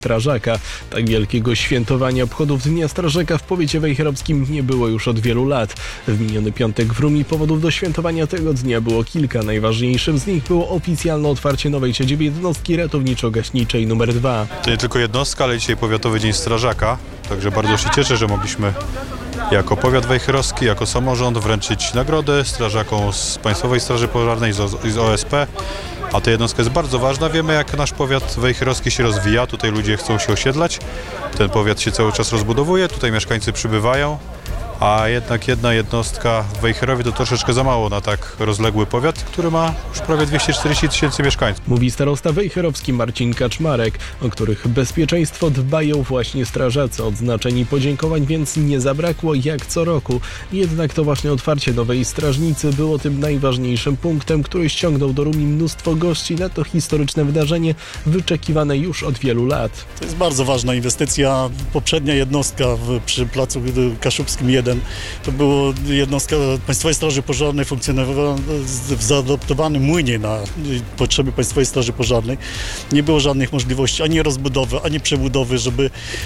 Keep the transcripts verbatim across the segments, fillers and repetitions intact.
strażaka. Tak wielkiego świętowania obchodów Dnia Strażaka w powiecie wejherowskim nie było już od wielu lat. W miniony piątek w Rumi powodów do świętowania tego dnia było kilka. Najważniejszym z nich było oficjalne otwarcie nowej siedzibie jednostki ratowniczo-gaśniczej numer dwa. To nie tylko jednostka, ale dzisiaj Powiatowy Dzień Strażaka. Także bardzo się cieszę, że mogliśmy jako powiat wejherowski, jako samorząd wręczyć nagrodę strażakom z Państwowej Straży Pożarnej, z O S P. A ta jednostka jest bardzo ważna. Wiemy, jak nasz powiat wejherowski się rozwija. Tutaj ludzie chcą się osiedlać. Ten powiat się cały czas rozbudowuje. Tutaj mieszkańcy przybywają. A jednak jedna jednostka w Wejherowie to troszeczkę za mało na tak rozległy powiat, który ma już prawie dwieście czterdzieści tysięcy mieszkańców. Mówi starosta wejherowski Marcin Kaczmarek, o których bezpieczeństwo dbają właśnie strażacy. Odznaczeń i podziękowań więc nie zabrakło jak co roku. Jednak to właśnie otwarcie nowej strażnicy było tym najważniejszym punktem, który ściągnął do Rumi mnóstwo gości na to historyczne wydarzenie wyczekiwane już od wielu lat. To jest bardzo ważna inwestycja. Poprzednia jednostka w, przy placu Kaszubskim jeden to była jednostka Państwowej Straży Pożarnej, funkcjonowała w zaadoptowanym młynie na potrzeby Państwowej Straży Pożarnej. Nie było żadnych możliwości ani rozbudowy, ani przebudowy, żeby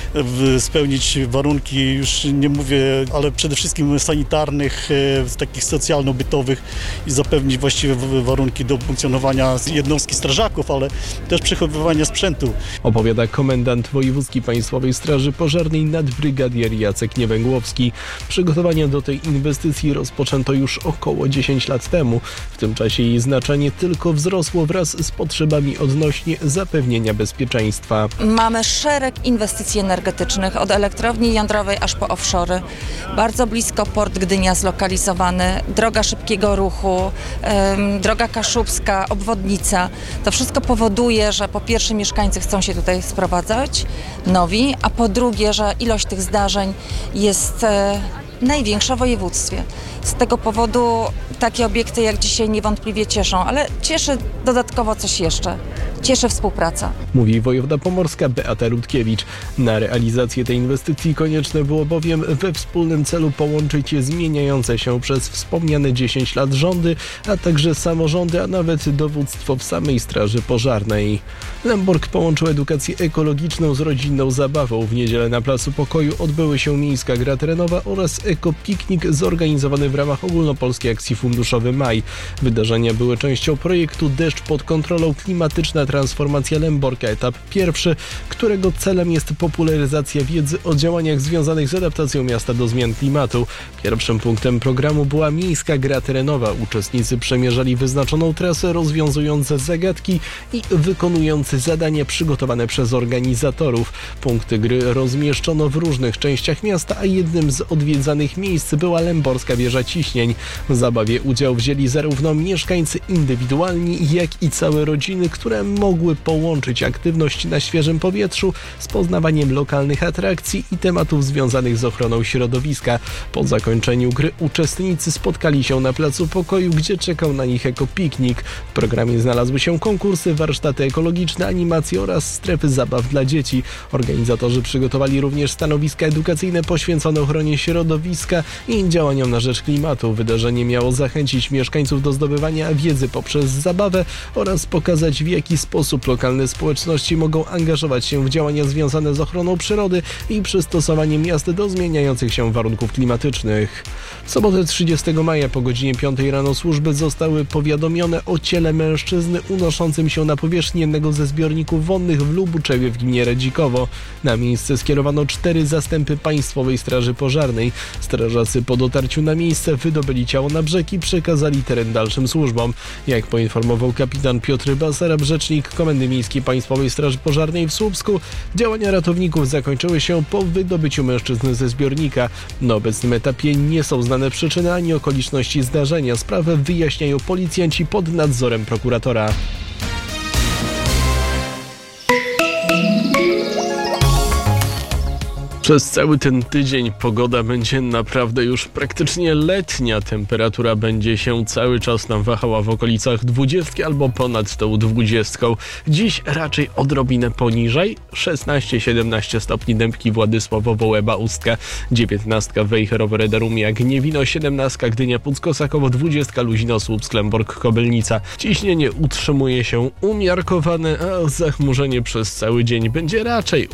spełnić warunki, już nie mówię, ale przede wszystkim sanitarnych, takich socjalno-bytowych i zapewnić właściwe warunki do funkcjonowania jednostki strażaków, ale też przechowywania sprzętu. Opowiada komendant wojewódzki Państwowej Straży Pożarnej nadbrygadier Jacek Niewęgłowski. Przygotowania do tej inwestycji rozpoczęto już około dziesięć lat temu. W tym czasie jej znaczenie tylko wzrosło wraz z potrzebami odnośnie zapewnienia bezpieczeństwa. Mamy szereg inwestycji energetycznych, od elektrowni jądrowej aż po offshore. Bardzo blisko port Gdynia zlokalizowany, droga szybkiego ruchu, ym, droga kaszubska, obwodnica. To wszystko powoduje, że po pierwsze mieszkańcy chcą się tutaj sprowadzać, nowi, a po drugie, że ilość tych zdarzeń jest e, największa w województwie. Z tego powodu takie obiekty jak dzisiaj niewątpliwie cieszą, ale cieszy dodatkowo coś jeszcze. Cieszy współpraca. Mówi wojewoda pomorska Beata Rutkiewicz. Na realizację tej inwestycji konieczne było bowiem we wspólnym celu połączyć zmieniające się przez wspomniane dziesięć lat rządy, a także samorządy, a nawet dowództwo w samej Straży Pożarnej. Lemborg połączył edukację ekologiczną z rodzinną zabawą. W niedzielę na Placu Pokoju odbyły się miejska gra terenowa oraz ekopiknik zorganizowany w ramach ogólnopolskiej akcji funduszowej Maj. Wydarzenia były częścią projektu Deszcz pod kontrolą – klimatyczna transformacja Lemborka, etap pierwszy, którego celem jest popularyzacja wiedzy o działaniach związanych z adaptacją miasta do zmian klimatu. Pierwszym punktem programu była miejska gra terenowa. Uczestnicy przemierzali wyznaczoną trasę, rozwiązując zagadki i wykonując zadania przygotowane przez organizatorów. Punkty gry rozmieszczono w różnych częściach miasta, a jednym z odwiedzanych miejsc była Lęborska Wieża Ciśnień. W zabawie udział wzięli zarówno mieszkańcy indywidualni, jak i całe rodziny, które mogły połączyć aktywność na świeżym powietrzu z poznawaniem lokalnych atrakcji i tematów związanych z ochroną środowiska. Po zakończeniu gry uczestnicy spotkali się na Placu Pokoju, gdzie czekał na nich ekopiknik. W programie znalazły się konkursy, warsztaty ekologiczne, animacje oraz strefy zabaw dla dzieci. Organizatorzy przygotowali również stanowiska edukacyjne poświęcone ochronie środowiska i działaniom na rzecz klimatu. Wydarzenie miało zachęcić mieszkańców do zdobywania wiedzy poprzez zabawę oraz pokazać, w jaki sposób lokalne społeczności mogą angażować się w działania związane z ochroną przyrody i przystosowaniem miast do zmieniających się warunków klimatycznych. W sobotę trzydziestego maja po godzinie piątej rano służby zostały powiadomione o ciele mężczyzny unoszącym się na powierzchni jednego ze zbiorników wodnych w Lubuczewie w gminie Radzikowo. Na miejsce skierowano cztery zastępy Państwowej Straży Pożarnej. Strażacy po dotarciu na miejsce wydobyli ciało na brzeg i przekazali teren dalszym służbom. Jak poinformował kapitan Piotr Basarab, rzecznik Komendy Miejskiej Państwowej Straży Pożarnej w Słupsku, działania ratowników zakończyły się po wydobyciu mężczyzny ze zbiornika. Na obecnym etapie nie są znane przyczyny ani okoliczności zdarzenia. Sprawę wyjaśniają policjanci pod nadzorem prokuratora. Przez cały ten tydzień pogoda będzie naprawdę już praktycznie letnia. Temperatura będzie się cały czas nam wahała w okolicach dwudziestki albo ponad tą dwudziestką. Dziś raczej odrobinę poniżej, szesnaście siedemnaście stopni Dębki, Władysławowo, Łeba, Ustka, dziewiętnastka Wejherowo, Rederumia, Gniewino, siedemnastka Gdynia, Puck, Kosakowo, dwudziestka Luzino, Słupsk, Lęborg, Kobylnica. Ciśnienie utrzymuje się umiarkowane, a zachmurzenie przez cały dzień będzie raczej